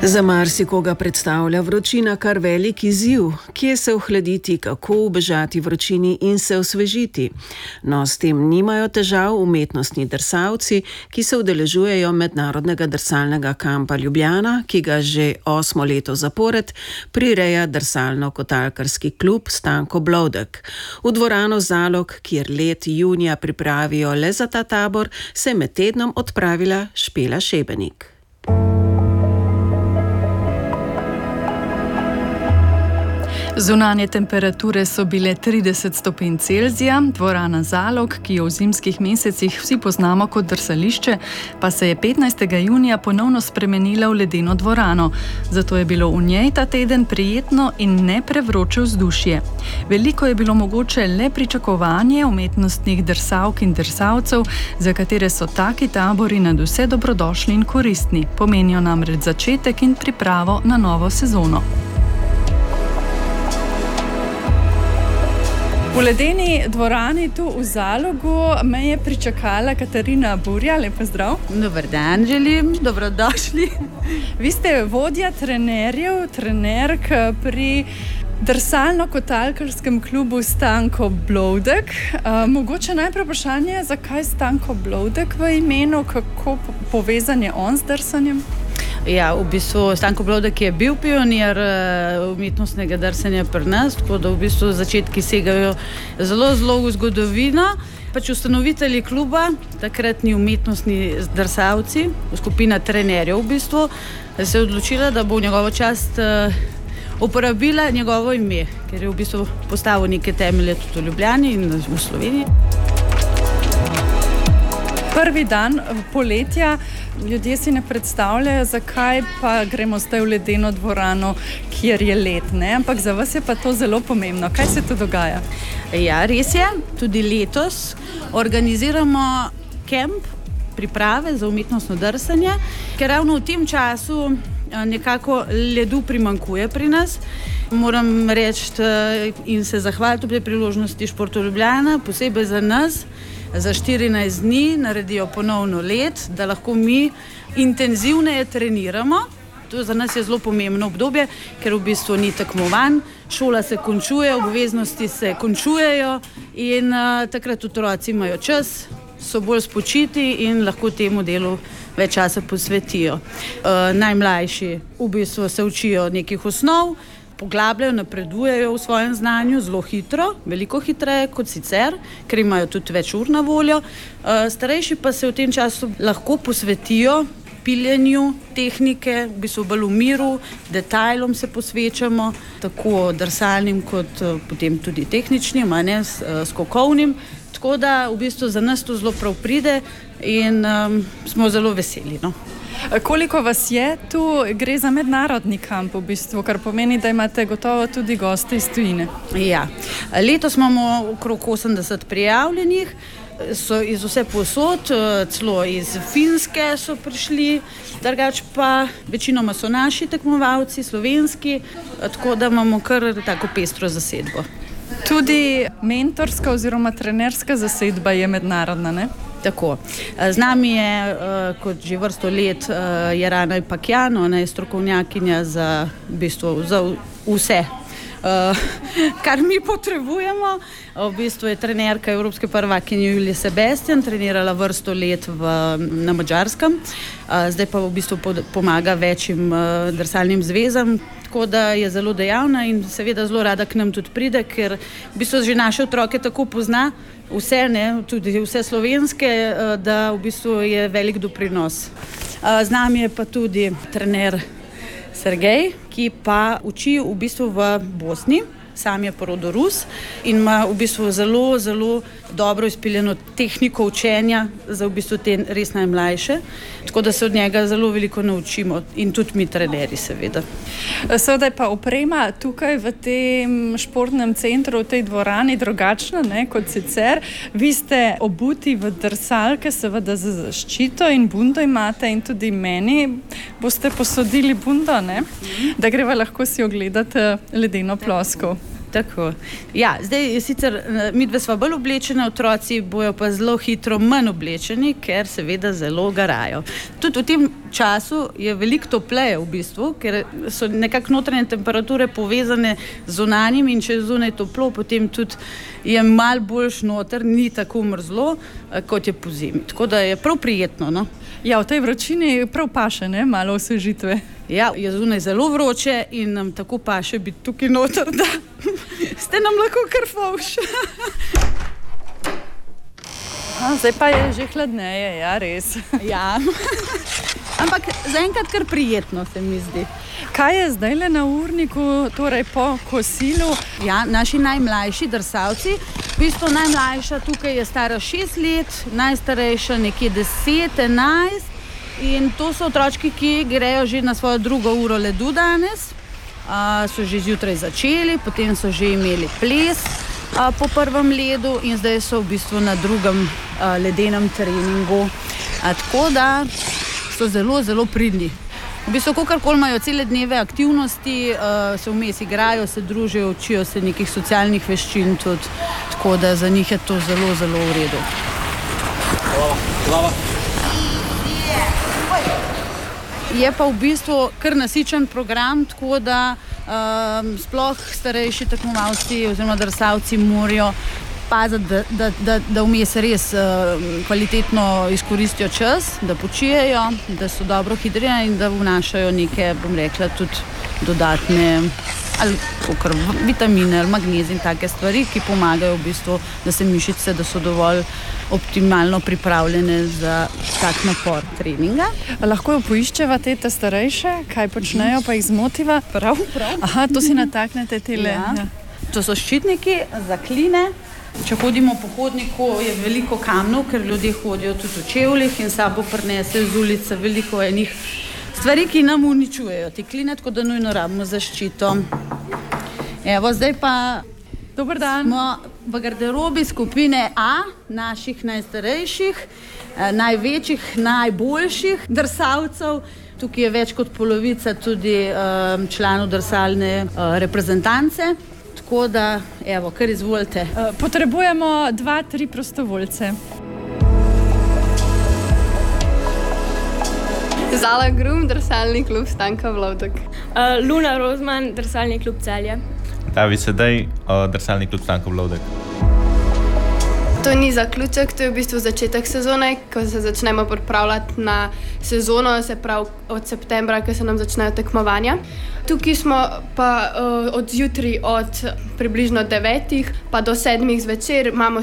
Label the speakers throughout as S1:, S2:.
S1: Za marsikoga predstavlja vročina kar velik izziv, kje se ohladiti, kako ubežati vročini in se osvežiti. No, s tem nimajo težav umetnostni drsalci, ki se udeležujejo mednarodnega drsalnega kampa Ljubljana, ki ga že 8. leto zapored prireja drsalno-kotalkarski klub Stanko Blodek. V dvorano Zalog, kjer let junija pripravijo le za ta tabor, se je med tednom odpravila Špela Šebenik.
S2: Zunanje temperature so bile 30 stopinj Celzija, dvorana Zalog, ki jo v zimskih mesecih vsi poznamo kot drsališče, pa se je 15. junija ponovno spremenila v ledeno dvorano. Zato je bilo v njej ta teden prijetno in ne prevroče vzdušje. Veliko je bilo mogoče le pričakovanje umetnostnih drsalk in drsalcev, za katere so taki tabori nadvse dobrodošli in koristni. Pomenijo namreč začetek in pripravo na novo sezono. V ledeni dvorani tu v Zalogu me je pričakala Katarina Burja. Lep pozdrav.
S3: Dober dan želim, dobrodošli.
S2: Vi ste vodja trenerk pri drsalno-kotalkarskem klubu Stanko Blodek. Mogoče najprej vprašanje, zakaj Stanko Blodek v imenu, kako povezan je on z drsanjem?
S3: Ja, v bistvu Stanko Blodek je bil pionir umetnostnega drsanja pri nas, tako da v bistvu začetki segajo zelo v zgodovino. Ustanovitelji kluba, takratni umetnostni drsalci, skupina trenerjev v bistvu, se je odločila, da bo v njegovo čast uporabila njegovo ime, ker je v bistvu postavil neke temelje tudi v Ljubljani in v Sloveniji.
S2: Prvi dan poletja, ljudje si ne predstavljajo, zakaj pa gremo zdaj v ledeno dvorano, kjer je led, ne? Ampak za vas je pa to zelo pomembno. Kaj se tu dogaja?
S3: Ja, res je. Tudi letos organiziramo kemp priprave za umetnostno drsanje, ker ravno v tem času nekako ledu primanjkuje pri nas. Moram reči in se zahvaliti pri priložnosti Športov Ljubljana, posebej za nas, za 14 dni naredijo ponovno led, da lahko mi intenzivneje treniramo. To za nas je zelo pomembno obdobje, ker v bistvu ni tekmovanj, šola se končuje, obveznosti se končujejo in takrat otroci imajo čas, so bolj spočiti in lahko temu delu več časa posvetijo. Najmlajši v bistvu se učijo nekih osnov, poglabljajo, napredujejo v svojem znanju zelo hitro, veliko hitreje kot sicer, ker imajo tudi več ur na voljo. Starejši pa se v tem času lahko posvetijo piljenju tehnike, v bistvu bolj v miru, detajlom se posvečamo, tako drsalnim kot potem tudi tehničnim, a ne skokovnim. Tako da v bistvu za nas to zelo prav pride in smo zelo veseli, no.
S2: Koliko vas je tu? Gre za mednarodni kamp v bistvu, kar pomeni, da imate gotovo tudi goste iz tujine.
S3: Ja, letos imamo okrog 80 prijavljenih, so iz vse povsod, celo iz Finske so prišli, drugače pa večinoma so naši tekmovalci, slovenski, tako da imamo kar tako pestro zasedbo.
S2: Tudi mentorska oziroma trenerska zasedba je mednarodna, ne?
S3: Tako. Z nami je kot že vrsto let Jarana Ipakjan, ona je strokovnjakinja za v bistvu za vse, kar mi potrebujemo. V bistvu je trenerka evropske prvakinje Julije Sebastian, trenirala vrsto let na Madžarskem, zdaj pa v bistvu pomaga večjim drsalnim zvezam, tako da je zelo dejavna in seveda zelo rada k nam tudi pride, ker v bistvu že naše otroke tako pozna, vse, ne, tudi vse slovenske, da v bistvu je velik doprinos. Z nami je pa tudi trener Sergej, ki pa uči v bistvu v Bosni, sam je po rodu Rus in ima v bistvu zelo dobro izpiljeno tehniko učenja za v bistvu te res najmlajše, tako da se od njega zelo veliko naučimo in tudi mi trenerji seveda.
S2: Seveda je pa oprema tukaj v tem športnem centru, v tej dvorani drugačna, ne, kot sicer. Vi ste obuti v drsalke, seveda za zaščito in bundo imate in tudi meni boste posodili bundo, ne, da greva lahko si ogledati ledeno ploskov.
S3: Tako. Ja, zdaj sicer mi dve sva bolj oblečene, otroci bojo pa zelo hitro manj oblečeni, ker seveda zelo garajo. Tudi v tem času je veliko topleje v bistvu, ker so nekako notranje temperature povezane z zunanjim in če je zunaj toplo, potem tudi je malo boljš noter, ni tako mrzlo, kot je pozimi. Tako da je prav prijetno, no.
S2: Ja, v tej vročini prav paše, ne? Malo osvežitve.
S3: Ja, je zunaj zelo vroče in nam tako paše biti tukaj noter, da ste nam lahko kar fovš.
S2: Zdaj pa je že hladneje, ja, res.
S3: Ja, ampak zaenkrat kar prijetno se mi zdi.
S2: Kaj je zdaj le na urniku, torej po kosilu?
S3: Ja, naši najmlajši drsalci, v bistvu najmlajša tukaj je stara 6 let, najstarejša nekje 10, 11 in to so otročki, ki grejo že na svojo drugo uro ledu danes. So že zjutraj začeli, potem so že imeli ples po prvem ledu in zdaj so v bistvu na drugem ledenem treningu. Tako da so zelo, zelo pridni. V bistvu, kakorkoli imajo cele dneve aktivnosti, se vmes igrajo, se družijo, učijo se nekih socialnih veščin tudi, tako da za njih je to zelo, zelo v redu. Je pa v bistvu kar nasičen program, tako da sploh starejši tekmovalci oziroma drsalci morajo paziti, da vmes res kvalitetno izkoristijo čas, da počijejo, da so dobro hidrirani in da vnašajo neke, bom rekla, tudi dodatne ali kakor vitamine ali magnezij in take stvari, ki pomagajo v bistvu, da se mišice, da so dovolj optimalno pripravljene za tak napor treninga.
S2: Lahko jo poiščeva te starejše, kaj počnejo, pa jih zmotiva?
S3: Prav.
S2: Aha, to si nataknete tele.
S3: Ja. To so ščitniki za kline. Če hodimo po hodniku, je veliko kamnov, ker ljudje hodijo tudi v čevljih in sabo prinesejo z ulice veliko enih stvari, ki nam uničujejo te kline, tako da nujno rabimo zaščito. Evo, zdaj pa
S2: Dober dan.
S3: Smo v garderobi skupine A, naših najstarejših, največjih, najboljših drsalcev. Tukaj je več kot polovica tudi članov drsalne reprezentance. Tako da, evo, kar izvolite.
S2: Potrebujemo 2-3 prostovoljce.
S4: Zala Grum, drsalni klub Stanka Vlovdek.
S5: Luna Rozman, drsalni klub Celje.
S6: David Sedej, drsalni klub Stanka Vlovdek.
S4: To ni zaključek, to je v bistvu začetek sezone, ko se začnemo pripravljati na sezono, se pravi od septembra, ko se nam začnejo tekmovanja. Tukaj smo pa od zjutraj od približno 9 pa do 7 zvečer, imamo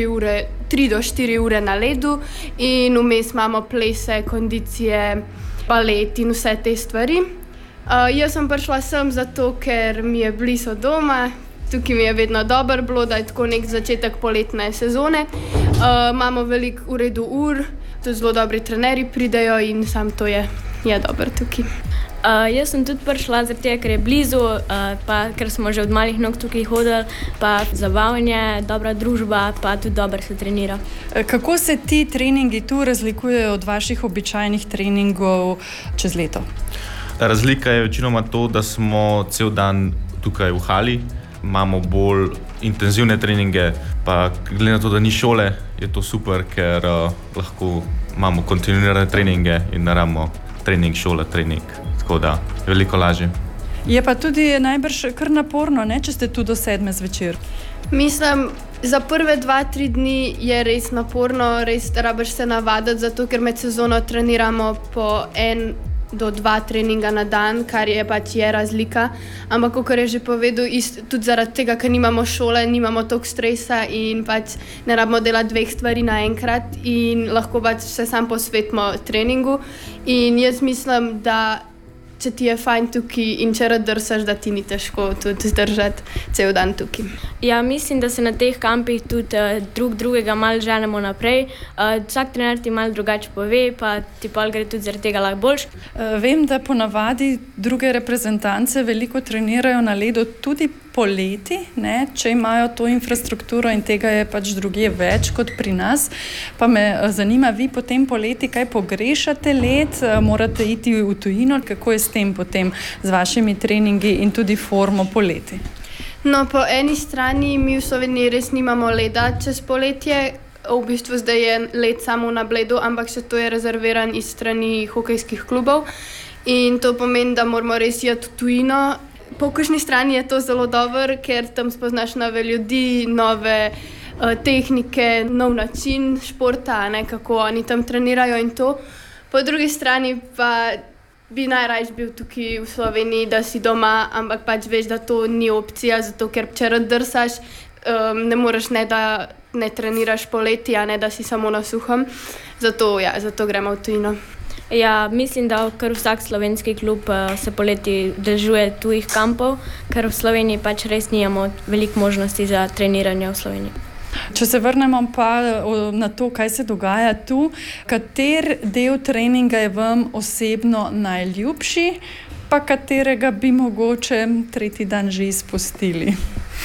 S4: 3 do 4 ure na ledu in vmes imamo plese, kondicije, balet in vse te stvari. Jaz sem prišla sem zato, ker mi je blizu doma. Tukaj mi je vedno dobro bilo, da je tako nek začetek poletne sezone. Imamo veliko v redu ur, tudi zelo dobri trenerji pridejo in sam to je dobro tukaj.
S5: Jaz sem tudi prišla zaradi tega, ker je blizu, pa ker smo že od malih nog tukaj hodili, pa zabavanje, dobra družba, pa tudi dobro se trenira.
S2: Kako se ti treningi tu razlikujejo od vaših običajnih treningov čez leto?
S6: Razlika je večinoma to, da smo cel dan tukaj v hali, imamo bolj intenzivne treninge, pa glede na to, da ni šole, je to super, ker lahko imamo kontinuirane treninge in ne rabimo trening, šola, trening. Tako da je veliko lažje.
S2: Je pa tudi najbrž kar naporno, ne, če ste tu do 7 zvečer.
S4: Mislim, za prve 2-3 dni je res naporno, res rabiš se navaditi, zato ker med sezono treniramo po 1 do 2 treninga na dan, kar je pač razlika. Ampak, kot je že povedal, tudi zaradi tega, ker nimamo šole, nimamo toliko stresa in pač ne rabimo delati 2 stvari naenkrat in lahko pač se sam posvetimo treningu. In jaz mislim, da če ti je fajn tukaj in če rad drsaš, da ti ni težko tudi zdržati cel dan tukaj.
S5: Ja, mislim, da se na teh kampih tudi drugega malo ženemo naprej. Vsak trener ti malo drugače pove, pa ti pol gre tudi zaradi tega lahko boljš.
S2: Vem, da ponavadi druge reprezentance veliko trenirajo na ledu tudi poleti, ne, če imajo to infrastrukturo in tega je pač drugje več kot pri nas. Pa me zanima, vi potem poleti kaj pogrešate led, morate iti v tujino, kako je s tem potem z vašimi treningi in tudi formo poleti?
S4: No, po eni strani mi v Sloveniji res nimamo leda čez poletje. V bistvu zdaj je led samo na Bledu, ampak še to je rezerviran iz strani hokejskih klubov. In to pomeni, da moramo res iti v tujino. Po kakšni strani je to zelo dobro, ker tam spoznaš nove ljudi, nove tehnike, nov način športa, kako oni tam trenirajo in to. Po drugi strani pa bi najrajš bil tukaj v Sloveniji, da si doma, ampak pač veš, da to ni opcija, zato ker če drsaš, ne moreš da ne treniraš poleti, a ne da si samo na suhem. Zato gremo v tujino.
S5: Ja, mislim, da kar vsak slovenski klub se poleti držuje tujih kampov, ker v Sloveniji pač res nimamo veliko možnosti za treniranje v Sloveniji.
S2: Če se vrnemo pa na to, kaj se dogaja tu, kater del treninga je vam osebno najljubši, pa katerega bi mogoče tretji dan že izpustili?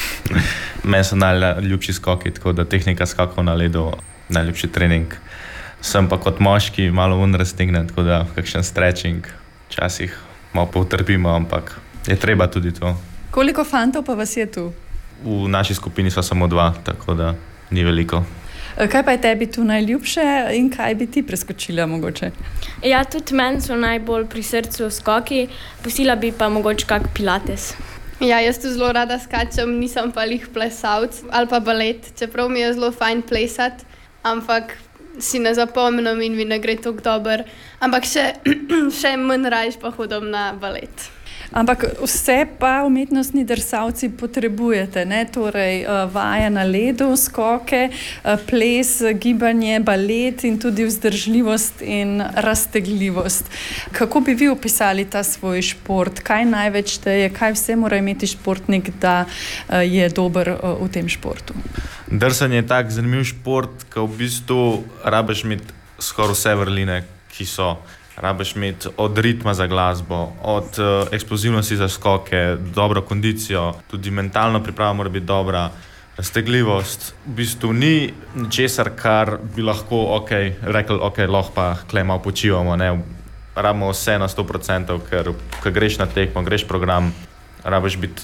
S6: Meni so najljubši skoki, tako da tehnika skokov na ledu, najljubši trening. Sem pa kot moški malo raztegnen, tako da kakšen stretching, včasih malo potrpimo, ampak je treba tudi to.
S2: Koliko fantov pa vas je tu?
S6: V naši skupini so samo 2, tako da ni veliko.
S2: Kaj pa je tebi tu najljubše in kaj bi ti preskočila mogoče?
S5: Ja, tudi meni so najbolj pri srcu skoki, pustila bi pa mogoče kak pilates.
S4: Ja, jaz tu zelo rada skačem, nisem pa lih plesalc ali pa balet, čeprav mi je zelo fajn plesati, ampak si ne zapomnim in mi ne gre tako dobro. Ampak še manj rajš pa hodim na balet.
S2: Ampak vse pa umetnostni drsalci potrebujete, ne? Torej vaje na ledu, skoke, ples, gibanje, balet in tudi vzdržljivost in raztegljivost. Kako bi vi opisali ta svoj šport? Kaj največ šteje? Kaj vse mora imeti športnik, da je dober v tem športu?
S6: Drsanje je tak zanimiv šport, ko v bistvu rabiš imeti skoraj vse vrline, ki so. Rabiš imeti od ritma za glasbo, od eksplozivnosti za skoke, dobro kondicijo, tudi mentalno priprava mora biti dobra, raztegljivost. V bistvu ni ničesar, kar bi lahko rekel, lahko pa tukaj malo počivamo. Rabimo vse na 100%, ker ko greš na tekmo, greš program, rabiš biti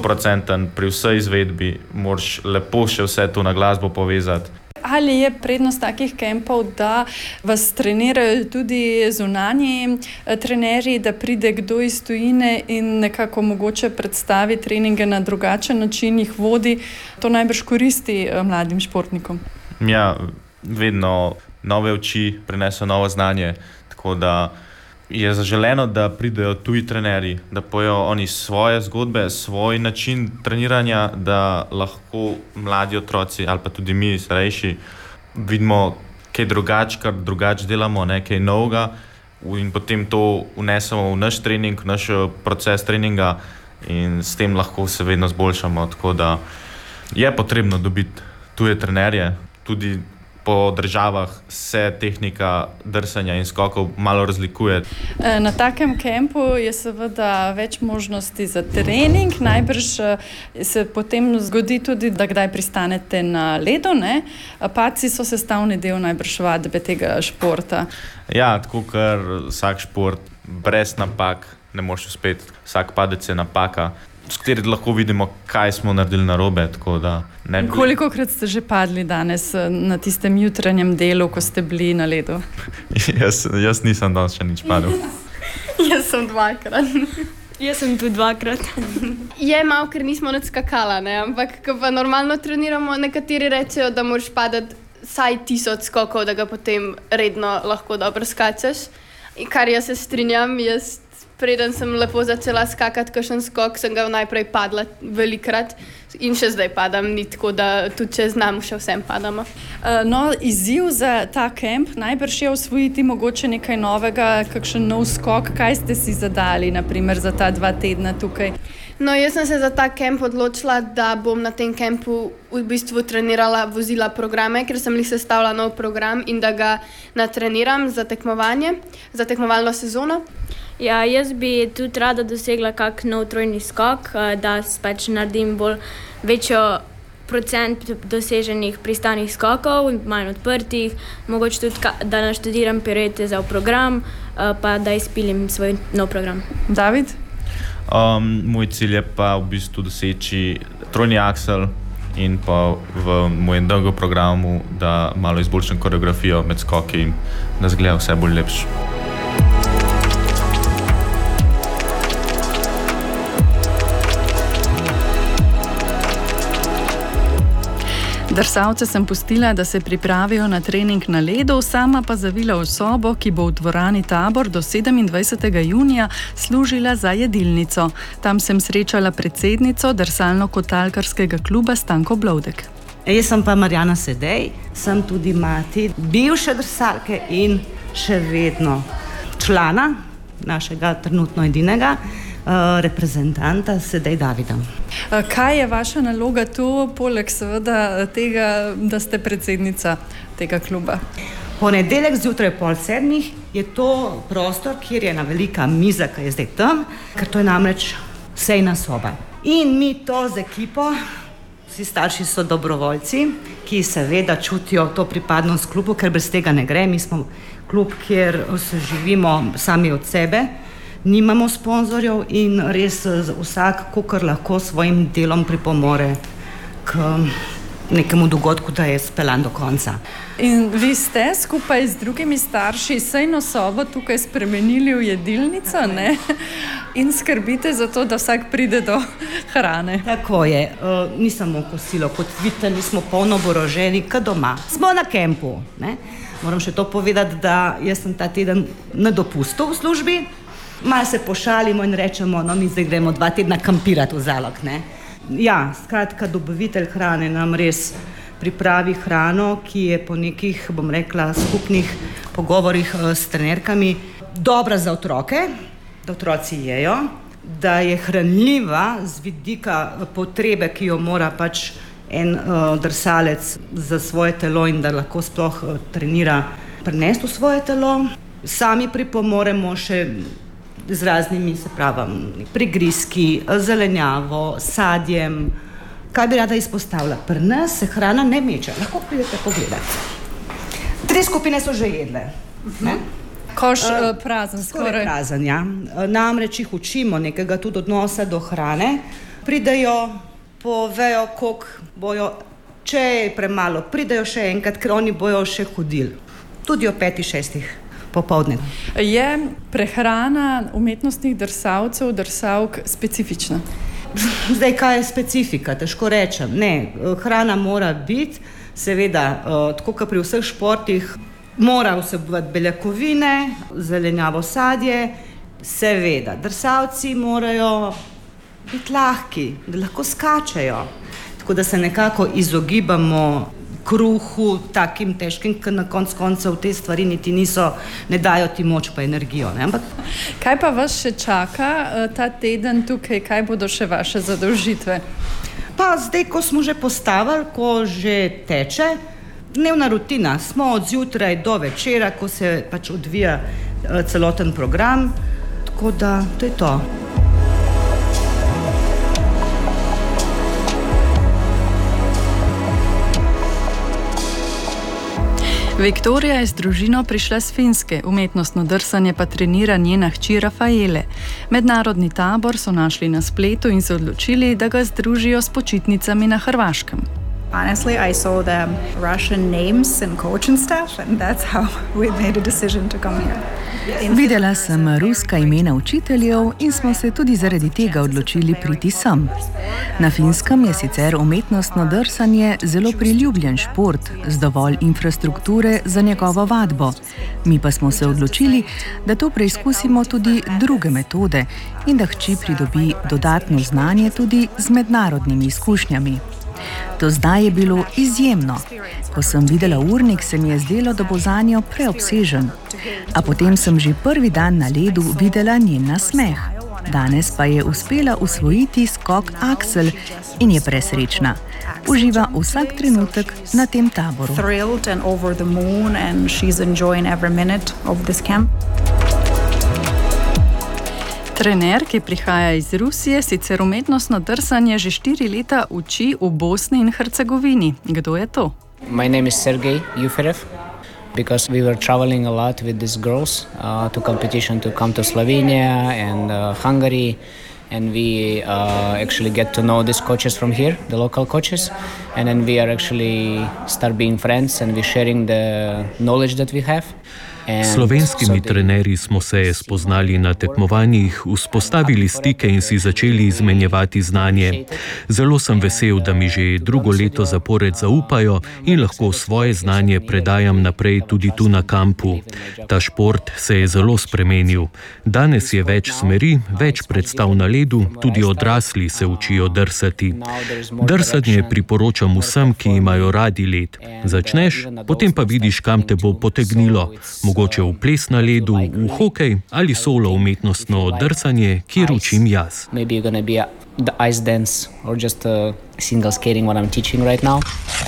S6: 100% pri vsej izvedbi, moraš lepo še vse to na glasbo povezati.
S2: Ali je prednost takih kempov, da vas trenirajo tudi zunanji trenerji, da pride kdo iz tujine in nekako mogoče predstavi treninge na drugačen način, jih vodi? To najbrž koristi mladim športnikom.
S6: Ja, vedno nove oči prineso novo znanje, tako da je zaželeno, da pridejo tuji trenerji, da pojejo oni svoje zgodbe, svoj način treniranja, da lahko mladi otroci ali pa tudi mi, starejši, vidimo kaj drugače, kar drugače delamo, kaj novega in potem to vnesemo v naš trening, v naš proces treninga in s tem lahko se vedno zboljšamo. Tako da je potrebno dobiti tuje trenerje, tudi po državah se tehnika drsanja in skokov malo razlikuje.
S2: Na takem kempu je seveda več možnosti za trening. Najbrž se potem zgodi tudi, da kdaj pristanete na ledu, ne? Padci so sestavni del najbrž vadbe tega športa.
S6: Ja, tako ker vsak šport brez napak ne moreš uspeti. Vsak padec je napaka, s kateri lahko vidimo, kaj smo naredili narobe.
S2: Kolikokrat ste že padli danes na tistem jutranjem delu, ko ste bili na ledu?
S6: Jaz nisem danes še nič padel.
S4: Jaz sem 2-krat.
S5: Jaz sem tudi 2-krat.
S4: Je malo, ker nismo nič skakala, ampak ko pa normalno treniramo, nekateri rečejo, da moraš padati vsaj 1000 skokov, da ga potem redno lahko dobro skačeš. Kar jaz se strinjam, preden sem lepo začela skakati kakšen skok, sem ga najprej padla velikrat in še zdaj padam, ni tako, da tudi če znam, še vsem padamo.
S2: Izziv za ta kemp najbrž je osvojiti mogoče nekaj novega, kakšen nov skok. Kaj ste si zadali, naprimer, za ta 2 tedna tukaj?
S4: Jaz sem se za ta kemp odločila, da bom na tem kempu v bistvu trenirala, vozila programe, ker sem sestavila nov program in da ga natreniram za tekmovanje, za tekmovalno sezono.
S5: Ja, jaz bi tudi rada dosegla kak nov trojni skok, da pač naredim večjo procent doseženih pristanih skokov, manj odprtih, mogoče tudi, da naštudiram piruete za program, pa da izpilim svoj nov program.
S2: David?
S6: Moj cilj je pa v bistvu doseči trojni aksel in pa v mojem dolgem programu, da malo izboljšam koreografijo med skoki in da zgleda vse bolj lepše.
S2: Drsalce sem pustila, da se pripravijo na trening na ledu, sama pa zavila v sobo, ki bo v dvorani Tabor do 27. junija služila za jedilnico. Tam sem srečala predsednico drsalno-kotalkarskega kluba Stanko Blodek.
S7: Jaz sem pa Marjana Sedej, sem tudi mati bivše drsalke in še vedno člana našega trenutno edinega reprezentanta Sedej Davida.
S2: Kaj je vaša naloga tu, poleg seveda tega, da ste predsednica tega kluba?
S7: Ponedeljek zjutraj 6:30 je to prostor, kjer je ena velika miza, ki je zdaj tam, ker to je namreč sejna soba. In mi to z ekipo, vsi starši so dobrovoljci, ki seveda čutijo to pripadnost klubu, ker brez tega ne gre. Mi smo klub, kjer se živimo sami od sebe, nimamo sponzorjev in res vsak, kakor lahko svojim delom pripomore k nekemu dogodku, da je speljan do konca.
S2: In vi ste skupaj z drugimi starši sejno sobo tukaj spremenili v jedilnico, ne? In skrbite za to, da vsak pride do hrane.
S7: Tako je, ni samo kosilo, kot vidite, mi smo polno oboroženi, kot doma. Smo na kempu, ne? Moram še to povedati, da jaz sem ta teden na dopustu v službi. Malo se pošalimo in rečemo, no mi zdaj gremo 2 tedna kampirati v Zalog, ne. Ja, skratka, dobavitelj hrane nam res pripravi hrano, ki je po nekih, bom rekla, skupnih pogovorih s trenerkami dobra za otroke, da otroci jejo, da je hranljiva z vidika potrebe, ki jo mora pač en drsalec za svoje telo in da lahko sploh trenira prenesti v svoje telo. Sami pripomoremo še z raznimi, se pravi, prigrizki, zelenjavo, sadjem. Kaj bi rada izpostavila? Pri nas se hrana ne meče, lahko pridete pogledati. 3 skupine so že jedle.
S2: Koš prazen, skoraj
S7: prazen, ja. Namreč jih učimo nekega tudi odnosa do hrane. Pridejo, povejo, koliko bojo, če je premalo, pridejo še enkrat, ker oni bojo še hodili. Tudi o 5-6 popoldne.
S2: Je prehrana umetnostnih drsalcev, drsalk specifična?
S7: Zdaj, kaj je specifika? Težko rečem. Ne, hrana mora biti, seveda, tako kot pri vseh športih, mora vsebovati beljakovine, zelenjavo, sadje, seveda. Drsalci morajo biti lahki, da lahko skačejo, tako da se nekako izogibamo kruhu, takim težkim, ker na koncev te stvari niti niso, ne dajo ti moč pa energijo. Ne? Ampak
S2: kaj pa vas še čaka ta teden tukaj, kaj bodo še vaše zadolžitve?
S7: Pa zdaj, ko smo že postavili, ko že teče, dnevna rutina, smo od zjutraj do večera, ko se pač odvija celoten program, tako da to je to.
S2: Viktorija je z družino prišla s Finske, umetnostno drsanje pa trenira njena hči Rafaele. Mednarodni tabor so našli na spletu in se odločili, da ga združijo s počitnicami na Hrvaškem.
S8: Honestly, I saw the Russian names and coach and stuff, and that's how we made a decision to come here.
S9: Videla sem ruska imena učiteljev in smo se tudi zaradi tega odločili priti sem. Na Finskem je sicer umetnostno drsanje zelo priljubljen šport z dovolj infrastrukture za njegovo vadbo. Mi pa smo se odločili, da to preizkusimo tudi druge metode in da hči pridobi dodatno znanje tudi z mednarodnimi izkušnjami. Do zdaj je bilo izjemno. Ko sem videla urnik, se mi je zdelo, da bo zanjo preobsežen. A potem sem že prvi dan na ledu videla njen nasmeh. Danes pa je uspela usvojiti skok Aksel in je presrečna. Uživa vsak trenutek na tem taboru.
S2: Trener, ki prihaja iz Rusije, sicer umetnostno drsanje že 4 leta uči v Bosni in Hercegovini. Kdo je to?
S10: My name is Sergey Yuferev. Because we were traveling a lot with these girls to competition to come to Slovenia and Hungary. and we actually get to know these coaches from here, the local coaches, and then we are actually start being friends and we sharing the knowledge that we have.
S11: S slovenskimi trenerji smo se spoznali na tekmovanjih, vzpostavili stike in si začeli izmenjevati znanje. Zelo sem vesel, da mi že drugo leto zapored zaupajo in lahko svoje znanje predajam naprej tudi tu na kampu. Ta šport se je zelo spremenil. Danes je več smeri, več predstav na ledu, tudi odrasli se učijo drsati. Drsanje priporočam vsem, ki imajo radi led. Začneš, potem pa vidiš, kam te bo potegnilo. Mogoče v ples na ledu, v hokej ali solo umetnostno drsanje, kjer učim jaz.
S10: Maybe you're gonna be the ice dance or just single skating what I'm teaching right now.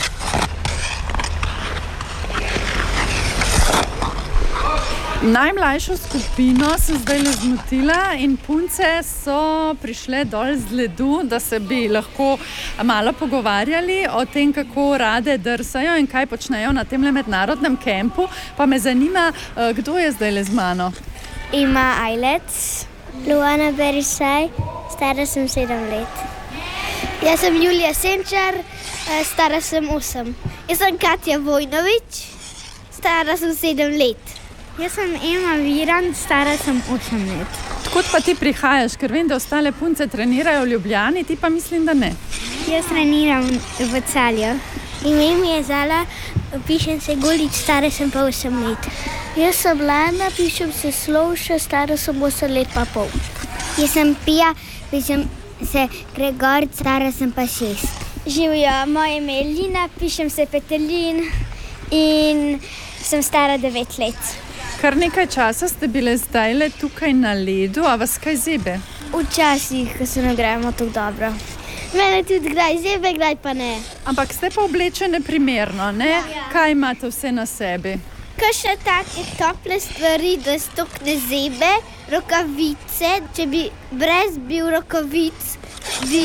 S2: Najmlajšo skupino sem zdaj le zmotila in punce so prišle dol z ledu, da se bi lahko malo pogovarjali o tem, kako rade drsajo in kaj počnejo na tem mednarodnem kempu. Pa me zanima, kdo je zdaj le z mano?
S12: Ima Ajlec, Luana Berisaj, stara sem 7 let. Jaz sem Julija Senčar, stara sem 8. Jaz sem Katja Vojnović, stara sem 7 let. Jaz sem Ema Virant, stara sem 8 let.
S2: Kod pa ti prihajaš, ker vem, da ostale punce trenirajo v Ljubljani, ti pa mislim, da ne.
S12: Jaz treniram v Celju. Ime mi je Zala, pišem se Gulič, stara sem pa 8 let. Jaz sem Lana, pišem se Slovša, stara sem 8 let pa pol. Jaz sem Pija, pišem se Gregor, stara sem pa 6. Živijo, moje ime je Lina, pišem se Petelin in sem stara 9 let.
S2: Kar nekaj časa ste bile zdaj le tukaj na ledu, a vas kaj zebe?
S12: Včasih, ko se ne gremo tako dobro. Mene tudi kdaj zebe, kdaj pa ne.
S2: Ampak ste pa oblečene primerno, ne?
S12: Ja.
S2: Kaj imate vse na sebi?
S12: Kakšne take tople stvari, da stokne zebe, rokavice, če bi brez bil rokavic, bi...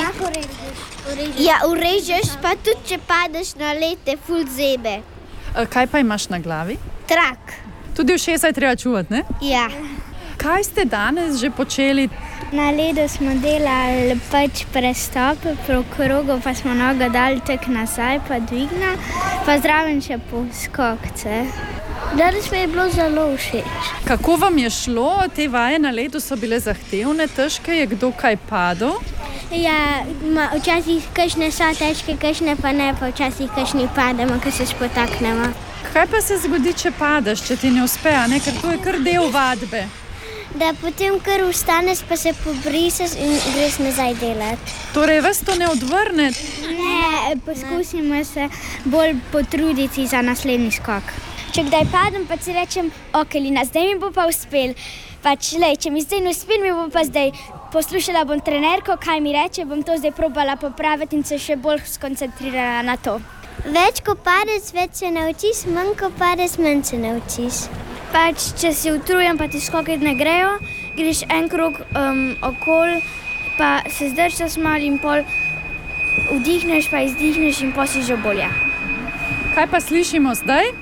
S12: Ja, urežeš, pa tudi če padeš na led, te ful zebe.
S2: Kaj pa imaš na glavi?
S12: Trak.
S2: Tudi ušesa je treba čuvati, ne?
S12: Ja.
S2: Kaj ste danes že počeli?
S12: Na ledu smo delali pač prestope, po krogu pa smo nogo dali tak nazaj, pa dvigna, pa zraven še poskokce. Danes mi je bilo zelo všeč.
S2: Kako vam je šlo? Te vaje na ledu so bile zahtevne, težke, je kdo kaj padel?
S12: Ja, včasih kakšne so težke, kakšne pa ne, pa včasih kakšni pademo, ko se spotaknemo.
S2: Kaj pa se zgodi, če padeš, če ti ne uspe, ne? Ker to je kar del vadbe.
S12: Da potem kar vstaneš, pa se pobriseš in greš nazaj delati.
S2: Torej, vas to ne odvrne?
S12: Ne, poskusimo se bolj potruditi za naslednji skok. Če kdaj padem, pa si rečem, ok, Lina, zdaj mi bo pa uspel. Pač, lej, če mi zdaj ne uspel, mi bo pa zdaj. Poslušala bom trenerko, kaj mi reče, bom to zdaj probala popraviti in se še bolj skoncentrirala na to. Več ko padeš, več se naučiš, manj ko padeš, manj se naučiš. Pač, če si utrujen, pa ti skoki ne grejo, greš en krog okoli, pa se zdržaš malo in pol vdihneš, pa izdihneš in pol si že bolje.
S2: Kaj pa slišimo zdaj?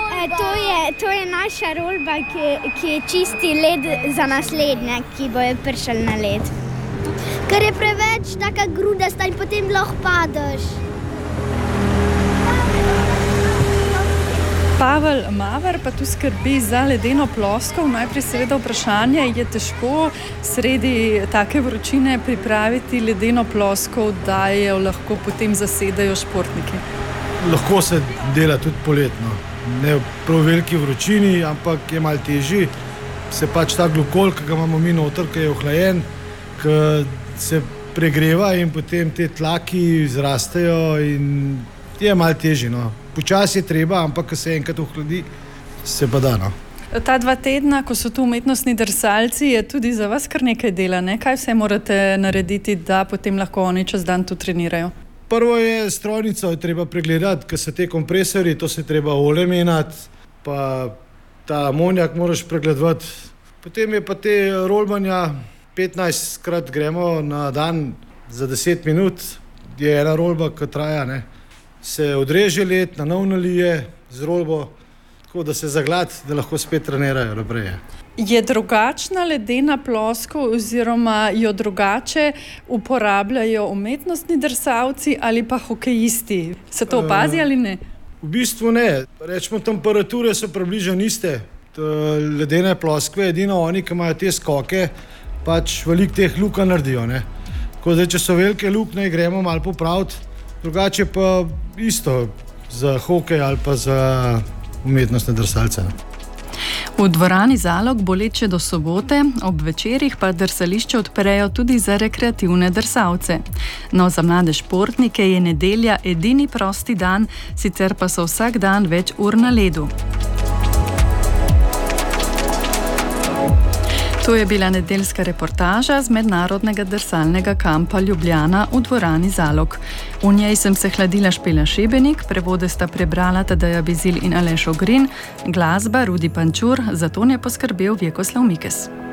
S12: To je naša rolba, ki je čisti led za naslednje, ki bojo prišli na led. Ker je preveč taka grudasta in potem lahko padeš.
S2: Pavel Maver pa tu skrbi za ledeno ploskov. Najprej seveda vprašanje, je težko sredi take vročine pripraviti ledeno ploskov, da jo lahko potem zasedajo športniki?
S13: Lahko se dela tudi poletno. Ne v prav veliki vročini, ampak je malo težji. Se pač ta glukol, ki ga imamo mi noter, ki je ohlajen, ki se pregreva in potem te tlaki zrastejo in je malo težji. No. Počasi je treba, ampak ko se enkrat ohladi, se pa da. No.
S2: Ta 2 tedna, ko so tu umetnostni drsalci, je tudi za vas kar nekaj dela, ne? Kaj vse morate narediti, da potem lahko oni čez dan tu trenirajo?
S13: Prvo je strojnico, je treba pregledati, ker so te kompresori, to se treba olje menjati, pa ta amonijak moraš pregledovati. Potem je pa te rolbanja, 15krat gremo na dan za 10 minut, je ena rolba, ki traja, ne. Se odreže led, na nov nalije z rolbo, tako da se zaglad, da lahko spet trenirajo naprej.
S2: Je drugačna ledena ploskva oziroma jo drugače uporabljajo umetnostni drsalci ali pa hokejisti? Se to opazi ali ne?
S13: V bistvu ne. Rečemo, temperature so približno iste. Ledene ploskve, edino oni, ki imajo te skoke, pač veliko teh luka naredijo. Tako da, če so velike luknje, gremo malo popraviti, drugače pa isto za hokej ali pa za umetnostne drsalce.
S2: V dvorani Zalog bo let še do sobote, ob večerih pa drsališče odprejo tudi za rekreativne drsalce. No, za mlade športnike je nedelja edini prosti dan, sicer pa so vsak dan več ur na ledu. To je bila nedeljska reportaža z mednarodnega drsalnega kampa Ljubljana v dvorani Zalog. V njej sem se hladila Špela Šebenik, prevode sta prebrala Tadeja Bizilj in Aleš Ogrin, glasba Rudi Pančur, za ton je poskrbel Vjekoslav Mikes.